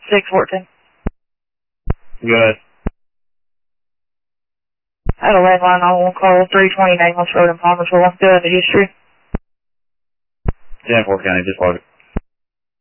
614. Good. I had a landline on one call 320 Nameless Road in Palmersville. Go into history. 10-4 County, just log it.